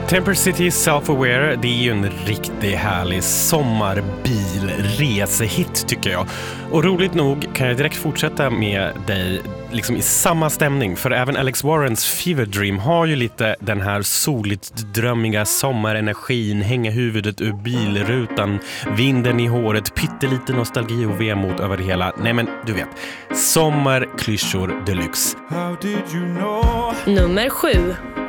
Temper City Self-Aware, det är ju en riktigt härlig sommarbilresehit tycker jag. Och roligt nog kan jag direkt fortsätta med dig liksom i samma stämning. För även Alex Warrens Fever Dream har ju lite den här soligt drömmiga sommarenergin, hänga huvudet ur bilrutan, vinden i håret, pyttelite nostalgi och vemod över det hela. Nej men du vet, sommarklyschor deluxe. Nummer 7.